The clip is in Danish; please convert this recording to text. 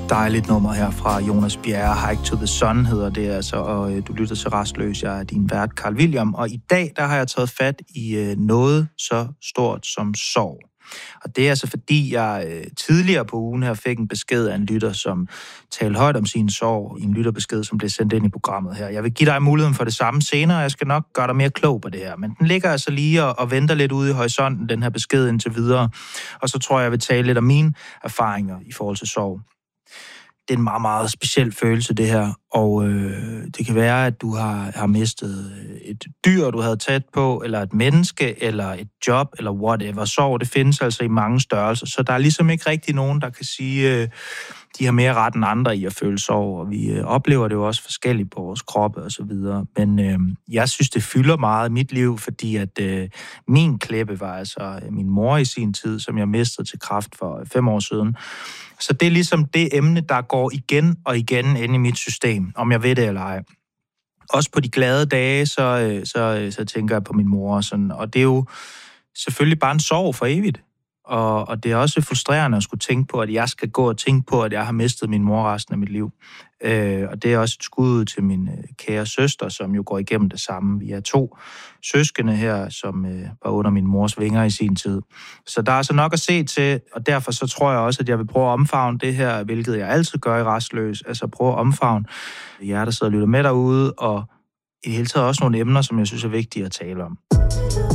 Dejligt nummer her fra Jonas Bjerre. Hike to the Sun hedder det altså, og du lytter til Rastløs. Jeg er din vært, Carl William, og i dag der har jeg taget fat i noget så stort som sorg. Og det er altså fordi, jeg tidligere på ugen her fik en besked af en lytter, som talte højt om sin sorg i en lytterbesked, som blev sendt ind i programmet her. Jeg vil give dig muligheden for det samme senere, og jeg skal nok gøre dig mere klog på det her. Men den ligger altså lige og venter lidt ude i horisonten, den her besked indtil videre. Og så tror jeg vil tale lidt om mine erfaringer i forhold til sorg. Det er en meget, meget speciel følelse, det her. Og det kan være, at du har mistet et dyr, du havde tæt på, eller et menneske, eller et job, eller whatever. Sorg, det findes altså i mange størrelser. Så der er ligesom ikke rigtig nogen, der kan sige, de har mere ret end andre i at føle sorg. Og vi oplever det jo også forskelligt på vores kroppe og så videre. Men jeg synes, det fylder meget i mit liv, fordi at min klippe var altså min mor i sin tid, som jeg mistede til kræft for 5 år siden. Så det er ligesom det emne, der går igen og igen inde i mit system, om jeg ved det eller ej. Også på de glade dage, så tænker jeg på min mor og sådan. Og det er jo selvfølgelig bare en sorg for evigt. Og det er også frustrerende at skulle tænke på, at jeg skal gå og tænke på, at jeg har mistet min mor resten af mit liv. Og det er også et skud til min kære søster, som jo går igennem det samme. Vi er 2 søskende her, som var under min mors vinger i sin tid. Så der er altså nok at se til, og derfor så tror jeg også, at jeg vil prøve at omfavne det her, hvilket jeg altid gør i Rastløs. Altså prøve at omfavne jer, der sidder og lytter med derude, og i det hele taget også nogle emner, som jeg synes er vigtige at tale om.